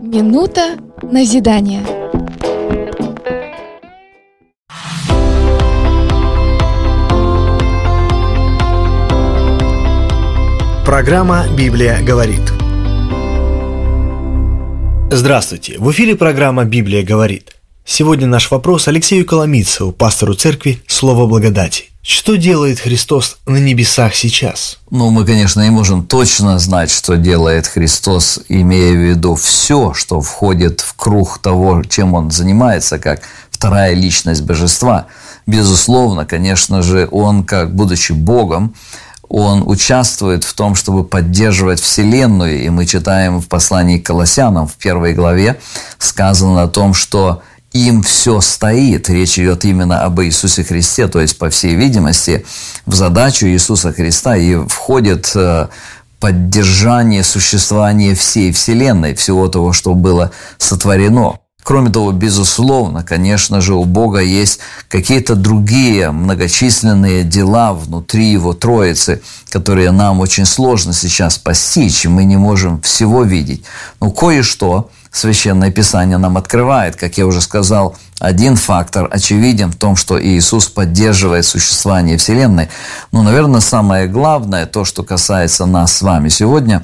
Минута назидания. Программа «Библия говорит». Здравствуйте! В эфире программа «Библия говорит». Сегодня наш вопрос Алексею Коломийцеву, пастору церкви «Слово благодати». Что делает Христос на небесах сейчас? Мы, конечно, не можем точно знать, что делает Христос, имея в виду все, что входит в круг того, чем Он занимается, как вторая личность Божества. Безусловно, конечно же, Он, как будучи Богом, Он участвует в том, чтобы поддерживать Вселенную. И мы читаем в послании к Колоссянам, в 1 главе, сказано о том, что им все стоит. Речь идет именно об Иисусе Христе, то есть, по всей видимости, в задачу Иисуса Христа и входит поддержание существования всей Вселенной, всего того, что было сотворено. Кроме того, безусловно, конечно же, у Бога есть какие-то другие многочисленные дела внутри Его Троицы, которые нам очень сложно сейчас постичь, и мы не можем всего видеть. Но кое-что Священное Писание нам открывает. Как я уже сказал, один фактор очевиден в том, что Иисус поддерживает существование Вселенной. Наверное, самое главное, то, что касается нас с вами сегодня,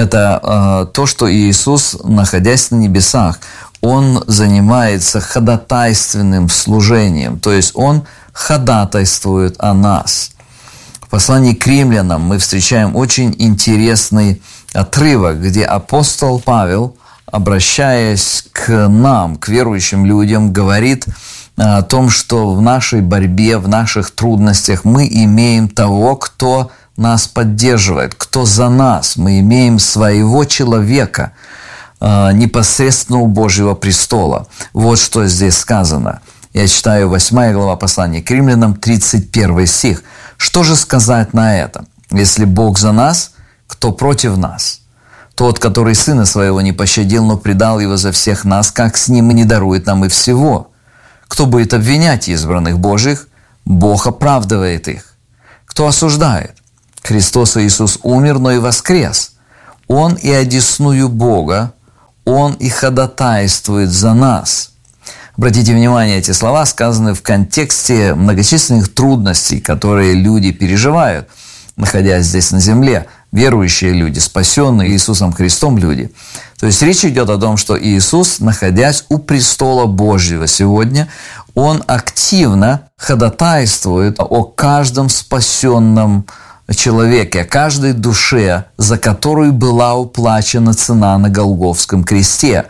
это то, что Иисус, находясь на небесах, Он занимается ходатайственным служением, то есть Он ходатайствует о нас. В послании к римлянам мы встречаем очень интересный отрывок, где апостол Павел, обращаясь к нам, к верующим людям, говорит о том, что в нашей борьбе, в наших трудностях мы имеем того, кто нас поддерживает, кто за нас. Мы имеем своего человека, непосредственно у Божьего престола. Вот что здесь сказано. Я читаю 8 глава послания к римлянам, 31 стих. «Что же сказать на это? Если Бог за нас, кто против нас? Тот, который Сына Своего не пощадил, но предал Его за всех нас, как с Ним и не дарует нам и всего? Кто будет обвинять избранных Божьих? Бог оправдывает их. Кто осуждает? Христос Иисус умер, но и воскрес. Он и одесную Бога, Он и ходатайствует за нас». Обратите внимание, эти слова сказаны в контексте многочисленных трудностей, которые люди переживают, находясь здесь на земле. Верующие люди, спасенные Иисусом Христом люди. То есть речь идет о том, что Иисус, находясь у престола Божьего сегодня, Он активно ходатайствует о каждом спасенном человеке, о каждой душе, за которую была уплачена цена на Голгофском кресте.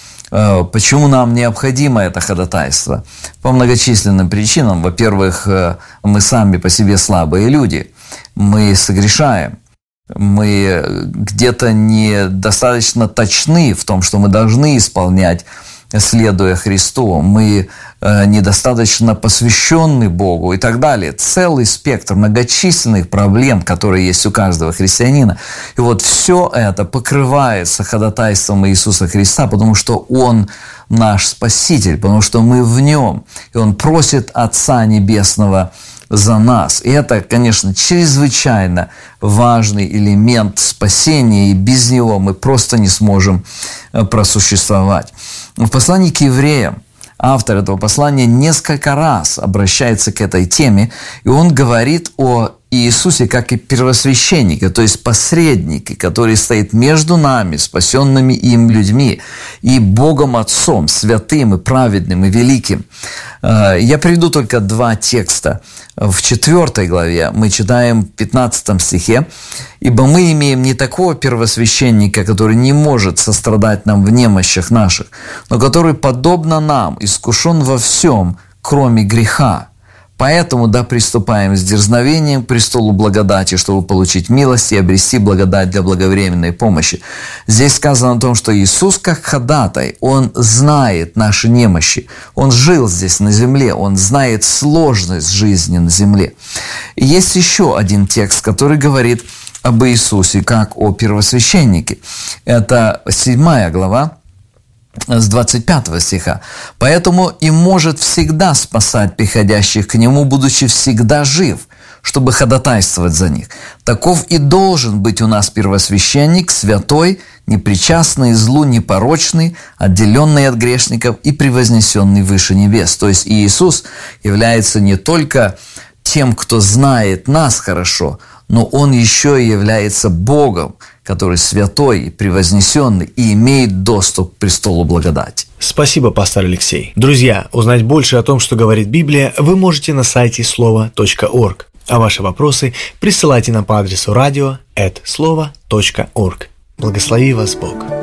Почему нам необходимо это ходатайство? По многочисленным причинам. Во-первых, мы сами по себе слабые люди. Мы согрешаем. Мы где-то недостаточно точны в том, что мы должны исполнять, следуя Христу. Мы недостаточно посвященны Богу и так далее. Целый спектр многочисленных проблем, которые есть у каждого христианина. И вот все это покрывается ходатайством Иисуса Христа, потому что Он наш Спаситель, потому что мы в Нем. И Он просит Отца Небесного за нас. И это, конечно, чрезвычайно важный элемент спасения, и без него мы просто не сможем просуществовать. В послании к евреям автор этого послания несколько раз обращается к этой теме, и он говорит о Иисусе как и первосвященнике, то есть посреднике, который стоит между нами, спасенными им людьми, и Богом Отцом, святым и праведным и великим. Я приведу только два текста. В 4 главе мы читаем в 15 стихе: «Ибо мы имеем не такого первосвященника, который не может сострадать нам в немощах наших, но который, подобно нам, искушен во всем, кроме греха. Поэтому да приступаем с дерзновением к престолу благодати, чтобы получить милость и обрести благодать для благовременной помощи». Здесь сказано о том, что Иисус как ходатай, Он знает наши немощи. Он жил здесь на земле, Он знает сложность жизни на земле. И есть еще один текст, который говорит об Иисусе как о первосвященнике. Это 7 глава, с 25 стиха. «Поэтому и может всегда спасать приходящих к Нему, будучи всегда жив, чтобы ходатайствовать за них. Таков и должен быть у нас первосвященник, святой, непричастный злу, непорочный, отделенный от грешников и превознесенный выше небес. То есть Иисус является не только тем, кто знает нас хорошо, но Он еще и является Богом, который святой и превознесенный и имеет доступ к престолу благодати. Спасибо, пастор Алексей. Друзья, узнать больше о том, что говорит Библия, вы можете на сайте слово.орг. А ваши вопросы присылайте нам по адресу radio@slovo.org. Благослови вас Бог.